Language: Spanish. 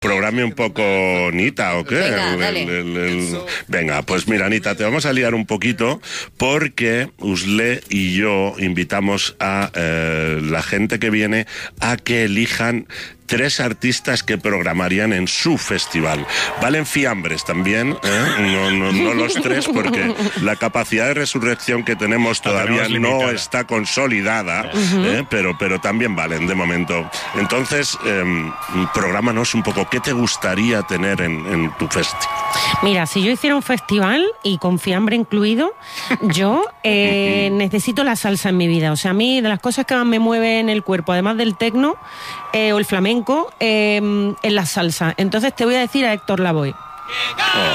Programe un poco, Anita, ¿o qué? Venga, dale. Venga, pues mira, Anita, te vamos a liar un poquito porque Usle y yo invitamos a la gente que viene a que elijan 3 artistas que programarían en su festival. Valen fiambres también, ¿eh? No los 3, porque la capacidad de resurrección que tenemos todavía no está consolidada, pero también valen de momento. Entonces, prográmanos un poco, ¿qué te gustaría tener en tu festival? Mira, si yo hiciera un festival y con fiambre incluido, yo necesito la salsa en mi vida. O sea, a mí, de las cosas que más me mueven el cuerpo, además del tecno o el flamenco, es la salsa. Entonces te voy a decir a Héctor Lavoe.